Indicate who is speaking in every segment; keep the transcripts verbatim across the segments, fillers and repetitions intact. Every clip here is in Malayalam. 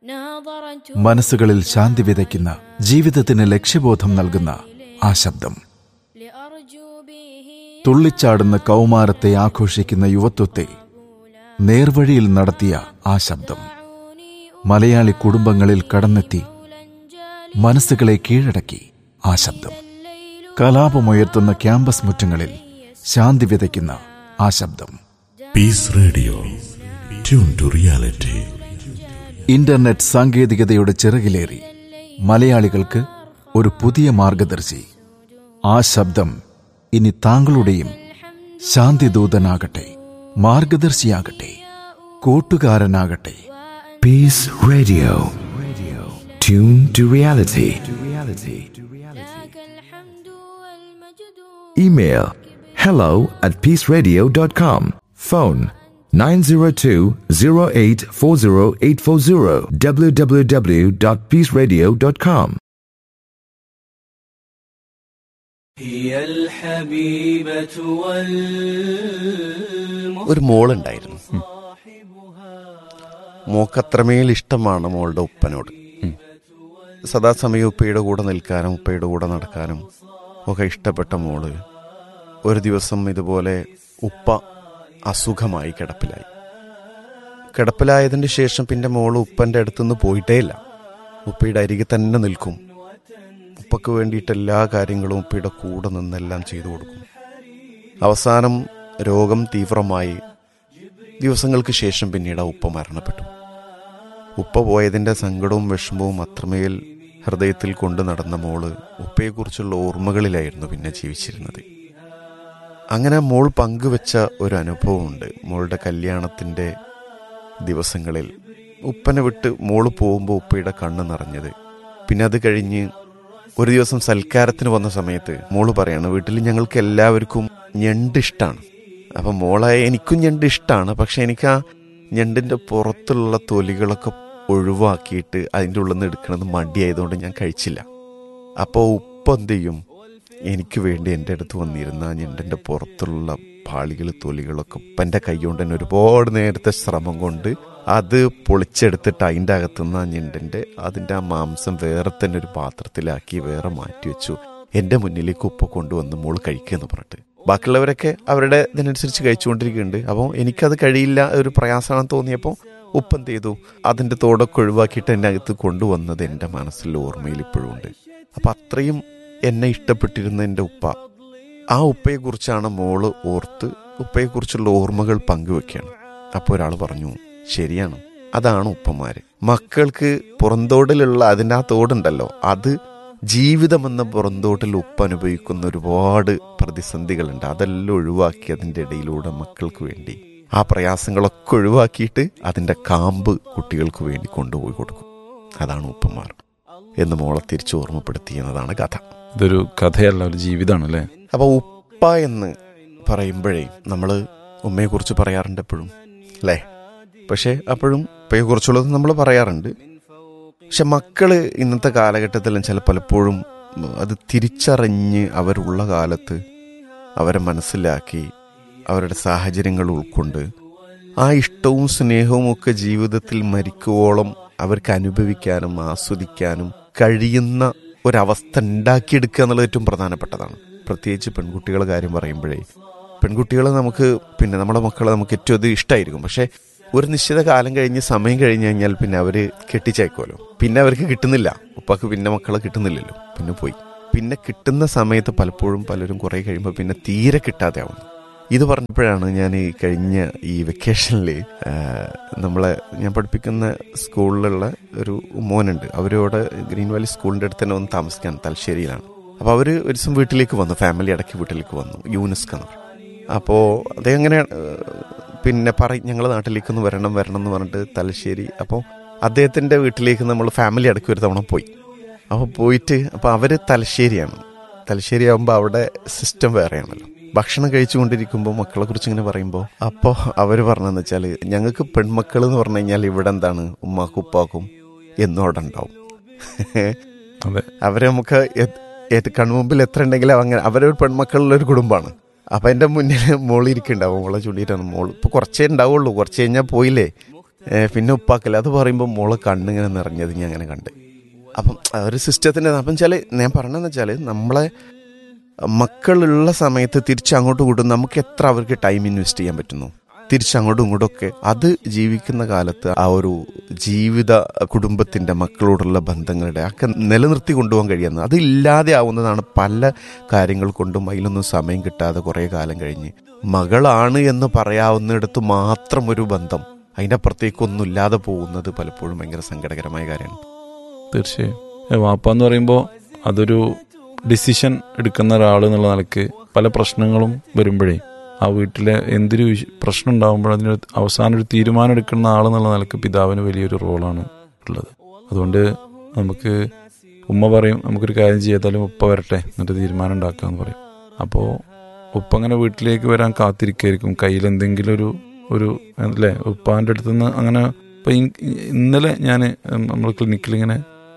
Speaker 1: മനസ്സുകളിൽ ശാന്തി വിതയ്ക്കുന്ന, ജീവിതത്തിന് ലക്ഷ്യബോധം നൽകുന്ന ആ ശബ്ദം. തുള്ളിച്ചാടുന്ന കൗമാരത്തെ ആഘോഷിക്കുന്ന യുവത്വത്തെ നേർവഴിയിൽ നടത്തിയ ആ ശബ്ദം. മലയാളി കുടുംബങ്ങളിൽ കടന്നെത്തി മനസ്സുകളെ കീഴടക്കി ആ ശബ്ദം. കലാപമുയർത്തുന്ന ക്യാമ്പസ് മുറ്റങ്ങളിൽ ശാന്തി വിതയ്ക്കുന്ന ആ ശബ്ദം.
Speaker 2: Piece radio, tune to reality.
Speaker 1: Internet സാങ്കേതികതയുടെ ചിറകിലേറി മലയാളികൾക്ക് ഒരു പുതിയ മാർഗദർശി. ആ ശബ്ദം ഇനി താങ്കളുടെയും ശാന്തിദൂതനാകട്ടെ, മാർഗദർശിയാകട്ടെ, കൂട്ടുകാരനാകട്ടെ.
Speaker 3: Piece radio, tune to reality. Email hello at peaceradio dot com. Phone nine zero two zero eight four zero eight four zero. w w w dot peace radio dot com.
Speaker 4: ഒരു മോളുണ്ടായിരുന്നു. മോക്കത്രമേൽ ഇഷ്ടമാണ് മോളുടെ ഉപ്പനോട്. സദാസമയം ഉപ്പയുടെ കൂടെ നിൽക്കാനും ഉപ്പയുടെ കൂടെ നടക്കാനും ഒക്കെ ഇഷ്ടപ്പെട്ട മോള് ഒരു ദിവസം ഇതുപോലെ ഉപ്പ അസുഖമായി കിടപ്പിലായി. കിടപ്പിലായതിന് ശേഷം പിന്നെ മോള് ഉപ്പൻ്റെ അടുത്തുനിന്ന് പോയിട്ടേ ഇല്ല. ഉപ്പയുടെ അരികെ തന്നെ നിൽക്കും. ഉപ്പക്ക് വേണ്ടിയിട്ട് എല്ലാ കാര്യങ്ങളും ഉപ്പയുടെ കൂടെ നിന്നെല്ലാം ചെയ്തു കൊടുക്കും. അവസാനം രോഗം തീവ്രമായി. ദിവസങ്ങൾക്ക് ശേഷം പിന്നീട് ഉപ്പ മരണപ്പെട്ടു. ഉപ്പ പോയതിൻ്റെ സങ്കടവും വിഷമവും അത്രമേൽ ഹൃദയത്തിൽ കൊണ്ടു നടന്ന മോള് ഉപ്പയെക്കുറിച്ചുള്ള ഓർമ്മകളിലായിരുന്നു പിന്നെ ജീവിച്ചിരുന്നത്. അങ്ങനെ മോൾ പങ്കുവെച്ച ഒരു അനുഭവമുണ്ട്. മോളുടെ കല്യാണത്തിൻ്റെ ദിവസങ്ങളിൽ ഉപ്പനെ വിട്ട് മോള് പോകുമ്പോൾ ഉപ്പയുടെ കണ്ണ് നിറഞ്ഞത്. പിന്നെ അത് കഴിഞ്ഞ് ഒരു ദിവസം സൽക്കാരത്തിന് വന്ന സമയത്ത് മോള് പറയാണ്, വീട്ടിൽ ഞങ്ങൾക്ക് എല്ലാവർക്കും ഞണ്ട് ഇഷ്ടമാണ്. അപ്പം മോളായ എനിക്കും ഞണ്ട് ഇഷ്ടമാണ്. പക്ഷെ എനിക്ക് ആ ഞണ്ടിൻ്റെ പുറത്തുള്ള തൊലികളൊക്കെ ഒഴിവാക്കിയിട്ട് അതിൻ്റെ ഉള്ളിൽ നിന്ന് എടുക്കണമെന്ന് മടിയായതുകൊണ്ട് ഞാൻ കഴിച്ചില്ല. അപ്പോൾ ഉപ്പ എന്ത് ചെയ്യും, എനിക്ക് വേണ്ടി എൻ്റെ അടുത്ത് വന്നിരുന്ന ആ ഞണ്ടിൻ്റെ പുറത്തുള്ള പാളികൾ തൊലികളൊക്കെ ഉപ്പൻ്റെ കൈ കൊണ്ട് തന്നെ ഒരുപാട് നേരത്തെ ശ്രമം കൊണ്ട് അത് പൊളിച്ചെടുത്തിട്ട് അതിൻ്റെ അകത്തുനിന്ന് ആ ഞണ്ടിൻ്റെ അതിൻ്റെ ആ മാംസം വേറെ തന്നെ ഒരു പാത്രത്തിലാക്കി വേറെ മാറ്റി വെച്ചു. എൻ്റെ മുന്നിലേക്ക് ഉപ്പ കൊണ്ടുവന്ന് മോള് കഴിക്കുമെന്ന് പറഞ്ഞിട്ട്. ബാക്കിയുള്ളവരൊക്കെ അവരുടെ ഇതിനനുസരിച്ച് കഴിച്ചുകൊണ്ടിരിക്കുന്നുണ്ട്. അപ്പോൾ എനിക്കത് കഴിയില്ല, ഒരു പ്രയാസമാണെന്ന് തോന്നിയപ്പോൾ ഉപ്പ എന്ത് ചെയ്തു, അതിൻ്റെ തോടൊക്കെ ഒഴിവാക്കിയിട്ട് എൻ്റെ അകത്ത് കൊണ്ടുവന്നത് എൻ്റെ മനസ്സിൽ ഓർമ്മയിൽ ഇപ്പോഴും ഉണ്ട്. അപ്പം അത്രയും എന്നെ ഇഷ്ടപ്പെട്ടിരുന്ന എൻ്റെ ഉപ്പ, ആ ഉപ്പയെക്കുറിച്ചാണ് മോള് ഓർത്ത് ഉപ്പയെക്കുറിച്ചുള്ള ഓർമ്മകൾ പങ്കുവെക്കുകയാണ്. അപ്പോൾ ഒരാൾ പറഞ്ഞു, ശരിയാണ്, അതാണ് ഉപ്പമാര്. മക്കൾക്ക് പുറന്തോടിലുള്ള അതിൻ്റെ ആ തോടുണ്ടല്ലോ, അത് ജീവിതമെന്ന പുറന്തോട്ടിൽ ഉപ്പ അനുഭവിക്കുന്ന ഒരുപാട് പ്രതിസന്ധികളുണ്ട്. അതെല്ലാം ഒഴിവാക്കി അതിൻ്റെ ഇടയിലൂടെ മക്കൾക്ക് വേണ്ടി ആ പ്രയാസങ്ങളൊക്കെ ഒഴിവാക്കിയിട്ട് അതിൻ്റെ കാമ്പ് കുട്ടികൾക്ക് വേണ്ടി കൊണ്ടുപോയി കൊടുക്കും. അതാണ് ഉപ്പമാർ എന്ന് മോളെ തിരിച്ചു ഓർമ്മപ്പെടുത്തിയെന്നതാണ് കഥ.
Speaker 5: ഇതൊരു കഥയല്ല, ഒരു ജീവിതമാണല്ലേ.
Speaker 4: അപ്പോൾ ഉപ്പ എന്ന് പറയുമ്പോഴേ നമ്മൾ ഉമ്മയെക്കുറിച്ച് പറയാറുണ്ട് എപ്പോഴും, അല്ലേ? പക്ഷേ അപ്പോഴും ഉപ്പയെക്കുറിച്ചുള്ളത് നമ്മൾ പറയാറുണ്ട്. പക്ഷെ മക്കള് ഇന്നത്തെ കാലഘട്ടത്തിലും ചില പലപ്പോഴും അത് തിരിച്ചറിഞ്ഞ് അവരുള്ള കാലത്ത് അവരെ മനസ്സിലാക്കി അവരുടെ സാഹചര്യങ്ങൾ ഉൾക്കൊണ്ട് ആ ഇഷ്ടവും സ്നേഹവും ഒക്കെ ജീവിതത്തിൽ മരിക്കുവോളം അവർക്ക് അനുഭവിക്കാനും ആസ്വദിക്കാനും കഴിയുന്ന ഒരവസ്ഥ ഉണ്ടാക്കിയെടുക്കുക എന്നുള്ളത് ഏറ്റവും പ്രധാനപ്പെട്ടതാണ്. പ്രത്യേകിച്ച് പെൺകുട്ടികളുടെ കാര്യം പറയുമ്പോഴേ, പെൺകുട്ടികൾ നമുക്ക് പിന്നെ നമ്മുടെ മക്കളെ നമുക്ക് ഏറ്റവും അത് ഇഷ്ടമായിരിക്കും. പക്ഷേ ഒരു നിശ്ചിത കാലം കഴിഞ്ഞ് സമയം കഴിഞ്ഞ് കഴിഞ്ഞാൽ പിന്നെ അവർ കെട്ടിച്ചേക്കുമല്ലോ. പിന്നെ അവർക്ക് കിട്ടുന്നില്ല, ഉപ്പാക്ക് പിന്നെ മക്കളെ കിട്ടുന്നില്ലല്ലോ, പിന്നെ പോയി. പിന്നെ കിട്ടുന്ന സമയത്ത് പലപ്പോഴും പലരും കുറേ കഴിയുമ്പോൾ പിന്നെ തീരെ കിട്ടാതെ ആവുന്നു. ഇത് പറഞ്ഞപ്പോഴാണ് ഞാൻ ഈ കഴിഞ്ഞ ഈ വെക്കേഷനിൽ നമ്മളെ ഞാൻ പഠിപ്പിക്കുന്ന സ്കൂളിലുള്ള ഒരു മോനുണ്ട്. അവരോട് ഗ്രീൻ വാലി സ്കൂളിൻ്റെ അടുത്ത് തന്നെ ഒന്ന് താമസിക്കാൻ തലശ്ശേരിയിലാണ്. അപ്പോൾ അവർ ഒരു ദിവസം വീട്ടിലേക്ക് വന്നു, ഫാമിലി അടക്കി വീട്ടിലേക്ക് വന്നു, യൂനിസ്ക് എന്ന്. അപ്പോൾ അദ്ദേഹം അങ്ങനെ പിന്നെ പറയും, ഞങ്ങളുടെ നാട്ടിലേക്കൊന്ന് വരണം വരണം എന്ന് പറഞ്ഞിട്ട് തലശ്ശേരി. അപ്പോൾ അദ്ദേഹത്തിൻ്റെ വീട്ടിലേക്ക് നമ്മൾ ഫാമിലി അടക്കി ഒരു തവണ പോയി. അപ്പോൾ പോയിട്ട് അപ്പോൾ അവർ തലശ്ശേരിയാണ്. തലശ്ശേരി ആകുമ്പോൾ അവിടെ സിസ്റ്റം വേറെയാണല്ലോ. ഭക്ഷണം കഴിച്ചുകൊണ്ടിരിക്കുമ്പോൾ മക്കളെ കുറിച്ച് ഇങ്ങനെ പറയുമ്പോൾ അപ്പോൾ അവർ പറഞ്ഞതെന്ന് വെച്ചാൽ, ഞങ്ങൾക്ക് പെൺമക്കൾ എന്ന് പറഞ്ഞു കഴിഞ്ഞാൽ ഇവിടെ എന്താണ് ഉമ്മാക്കും ഉപ്പാക്കും എന്നും അവിടെ ഉണ്ടാവും. അവരെ നമുക്ക് കൺമുമ്പിൽ എത്ര ഉണ്ടെങ്കിലും അങ്ങനെ അവരൊരു പെൺമക്കളുള്ളൊരു കുടുംബമാണ്. അപ്പം എൻ്റെ മുന്നിൽ മോളിരിക്കുന്നുണ്ടാവും, മോളെ ചൂണ്ടിയിട്ടാണ് മോൾ. ഇപ്പോൾ കുറച്ചേ ഉണ്ടാവുള്ളൂ, കുറച്ച് കഴിഞ്ഞാൽ പോയില്ലേ. പിന്നെ ഉപ്പാക്കല്ല. അത് പറയുമ്പോൾ മോളെ കണ്ണിങ്ങനെ നിറഞ്ഞത് ഞാൻ അങ്ങനെ കണ്ട്. അപ്പം ഒരു സിസ്റ്റത്തിൻ്റെ അപ്പം വെച്ചാൽ ഞാൻ പറഞ്ഞതെന്ന് വെച്ചാൽ നമ്മളെ മക്കളുള്ള സമയത്ത് തിരിച്ചങ്ങോട്ടും ഇങ്ങോട്ടും നമുക്ക് എത്ര അവർക്ക് ടൈം ഇൻവെസ്റ്റ് ചെയ്യാൻ പറ്റുന്നു, തിരിച്ചങ്ങോട്ടും ഇങ്ങോട്ടൊക്കെ അത് ജീവിക്കുന്ന കാലത്ത് ആ ഒരു ജീവിത കുടുംബത്തിൻ്റെ മക്കളോടുള്ള ബന്ധങ്ങളുടെ ഒക്കെ നിലനിർത്തി കൊണ്ടുപോകാൻ കഴിയുന്നത്. അത് ഇല്ലാതെ ആവുന്നതാണ് പല കാര്യങ്ങൾ കൊണ്ടും. അതിലൊന്നും സമയം കിട്ടാതെ കുറേ കാലം കഴിഞ്ഞ് മകളാണ് എന്ന് പറയാവുന്നിടത്ത് മാത്രം ഒരു ബന്ധം, അതിൻ്റെ അപ്പുറത്തേക്കൊന്നും ഇല്ലാതെ പോകുന്നത് പലപ്പോഴും ഭയങ്കര സങ്കടകരമായ കാര്യമാണ്.
Speaker 5: തീർച്ചയായും വാപ്പ എന്ന് പറയുമ്പോൾ അതൊരു ഡിസിഷൻ എടുക്കുന്ന ഒരാൾ എന്നുള്ള നിലക്ക് പല പ്രശ്നങ്ങളും വരുമ്പോഴേ ആ വീട്ടിലെ എന്തൊരു പ്രശ്നം ഉണ്ടാകുമ്പോൾ അതിന് അവസാനം ഒരു തീരുമാനം എടുക്കുന്ന ആളെന്നുള്ള നിലക്ക് പിതാവിന് വലിയൊരു റോളാണ് ഉള്ളത്. അതുകൊണ്ട് നമുക്ക് ഉമ്മ പറയും നമുക്കൊരു കാര്യം ചെയ്താലും ഉപ്പ വരട്ടെ എന്നിട്ട് തീരുമാനം ഉണ്ടാക്കാമെന്ന് പറയും. അപ്പോൾ ഉപ്പ അങ്ങനെ വീട്ടിലേക്ക് വരാൻ കാത്തിരിക്കായിരിക്കും, കയ്യിൽ എന്തെങ്കിലും ഒരു ഒരു അല്ലേ ഉപ്പാൻ്റെ അടുത്തുനിന്ന്. അങ്ങനെ ഇപ്പം ഇന്നലെ ഞാൻ നമ്മൾ ക്ലിനിക്കിലിങ്ങനെ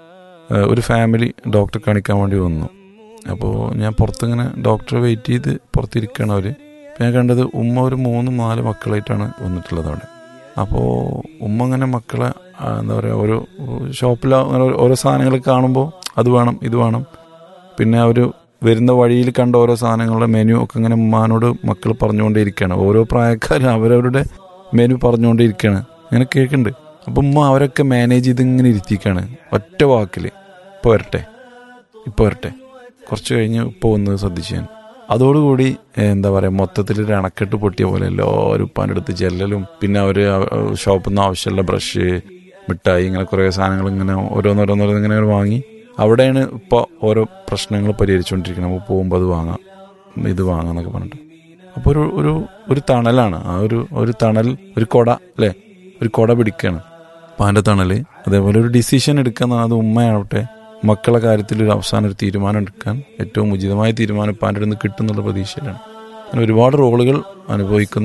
Speaker 5: ഒരു ഫാമിലി ഡോക്ടറെ കാണിക്കാൻ വേണ്ടി വന്നു. അപ്പോൾ ഞാൻ പുറത്തിങ്ങനെ ഡോക്ടറെ വെയിറ്റ് ചെയ്ത് പുറത്തിരിക്കുകയാണ് അവർ. അപ്പോൾ ഞാൻ കണ്ടത് ഉമ്മ ഒരു മൂന്ന് നാല് മക്കളായിട്ടാണ് വന്നിട്ടുള്ളത് അവിടെ. അപ്പോൾ ഉമ്മ അങ്ങനെ മക്കളെ എന്താ പറയുക ഓരോ ഷോപ്പിൽ അങ്ങനെ ഓരോ സാധനങ്ങൾ കാണുമ്പോൾ അത് വേണം ഇത് വേണം, പിന്നെ അവർ വരുന്ന വഴിയിൽ കണ്ട ഓരോ സാധനങ്ങളുടെ മെനു ഒക്കെ ഇങ്ങനെ ഉമ്മാനോട് മക്കൾ പറഞ്ഞുകൊണ്ടേയിരിക്കുകയാണ്. ഓരോ പ്രായക്കാരും അവരവരുടെ മെനു പറഞ്ഞുകൊണ്ടേയിരിക്കുകയാണ്, അങ്ങനെ കേൾക്കുന്നുണ്ട്. അപ്പം ഉമ്മ അവരൊക്കെ മാനേജ് ചെയ്ത് ഇങ്ങനെ ഇരുത്തിക്കാണ് ഒറ്റ വാക്കിൽ, ഇപ്പോൾ വരട്ടെ ഇപ്പോൾ വരട്ടെ. കുറച്ച് കഴിഞ്ഞ് ഇപ്പോൾ ഒന്ന് ശ്രദ്ധിച്ചു ഞാൻ. അതോടുകൂടി എന്താ പറയുക മൊത്തത്തിലൊരു അണക്കെട്ട് പൊട്ടിയ പോലെ എല്ലാവരും ഉപ്പാൻ്റെ അടുത്ത് ചെല്ലലും, പിന്നെ അവർ ഷോപ്പിൽ നിന്ന് ആവശ്യമുള്ള ബ്രഷ്, മിഠായി, ഇങ്ങനെ കുറേ സാധനങ്ങൾ ഇങ്ങനെ ഓരോന്നോരോന്നോരോന്ന് ഇങ്ങനെ വാങ്ങി അവിടെയാണ് ഇപ്പോൾ ഓരോ പ്രശ്നങ്ങൾ പരിഹരിച്ചുകൊണ്ടിരിക്കുന്നത്. നമുക്ക് പോകുമ്പോൾ അത് വാങ്ങാം ഇത് വാങ്ങാം എന്നൊക്കെ പറഞ്ഞിട്ട്. അപ്പോൾ ഒരു ഒരു ഒരു തണലാണ് ആ ഒരു ഒരു തണൽ, ഒരു കൊട അല്ലേ, ഒരു കൊട പിടിക്കുകയാണ് ഉപ്പാൻ്റെ തണൽ. അതേപോലെ ഒരു ഡിസിഷൻ എടുക്കുന്ന അത് ഉമ്മയാവട്ടെ മക്കളെ കാര്യത്തിൽ ഒരു അവസാനം ഒരു തീരുമാനം എടുക്കാൻ ഏറ്റവും ഉചിതമായ തീരുമാനം ഉപ്പാൻ്റെ അടുത്ത് നിന്ന് കിട്ടുന്നുള്ള പ്രതീക്ഷയിലാണ്. അങ്ങനെ ഒരുപാട് റോളുകൾ അനുഭവിക്കുന്ന